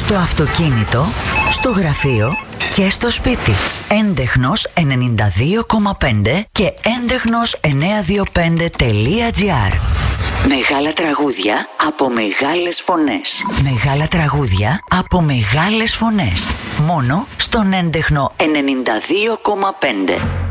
Στο αυτοκίνητο, στο γραφείο και στο σπίτι. Έντεχνος 92,5 και έντεχνος 925.gr. Μεγάλα τραγούδια από μεγάλες φωνές. Μεγάλα τραγούδια από μεγάλες φωνές. Μόνο στον έντεχνο 92,5.